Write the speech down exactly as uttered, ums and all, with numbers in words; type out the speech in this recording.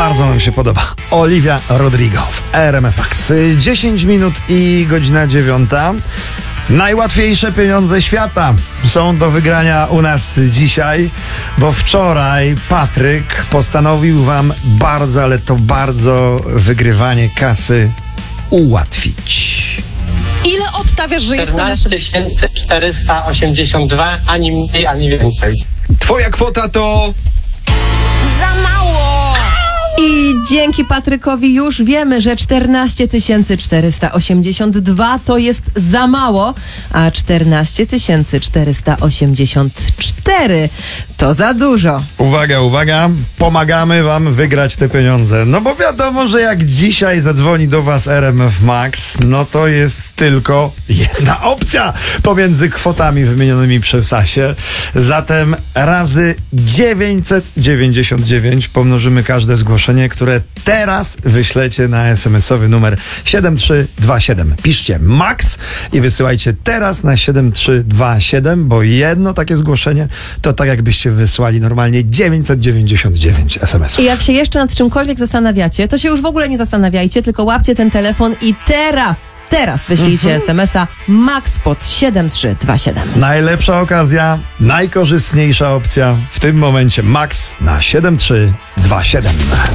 Bardzo nam się podoba. Olivia Rodrigo w R M F Max. dziesięć minut i godzina dziewiąta. Najłatwiejsze pieniądze świata są do wygrania u nas dzisiaj, bo wczoraj Patryk postanowił wam bardzo, ale to bardzo wygrywanie kasy ułatwić. Ile obstawiasz, że jest na naszym... czternaście tysięcy czterysta osiemdziesiąt dwa, ani mniej, ani więcej. Twoja kwota to... Za mało! I dzięki Patrykowi już wiemy, że czternaście tysięcy czterysta osiemdziesiąt dwa to jest za mało, a czternaście tysięcy czterysta osiemdziesiąt cztery to za dużo. Uwaga, uwaga, pomagamy wam wygrać te pieniądze. No bo wiadomo, że jak dzisiaj zadzwoni do was R M F Max, no to jest tylko jedna opcja pomiędzy kwotami wymienionymi przez Asię. Zatem razy dziewięćset dziewięćdziesiąt dziewięć pomnożymy każde zgłoszenie, które teraz wyślecie na es em esowy numer siedem trzy dwa siedem. Piszcie Max i wysyłajcie teraz na siedem trzy dwa siedem, bo jedno takie zgłoszenie to tak jakbyście wysłali normalnie dziewięćset dziewięćdziesiąt dziewięć es em esów. I jak się jeszcze nad czymkolwiek zastanawiacie, to się już w ogóle nie zastanawiajcie, tylko łapcie ten telefon i teraz, teraz wyślijcie Mhm. es em esa Max pod siedem trzy dwa siedem. Najlepsza okazja, najkorzystniejsza opcja w tym momencie Max na siedem trzy dwa siedem.